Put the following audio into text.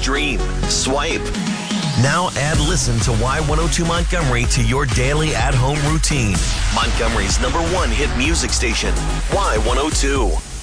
stream, swipe. Now add Listen to Y102 Montgomery to your daily at-home routine. Montgomery's #1 hit music station, Y102.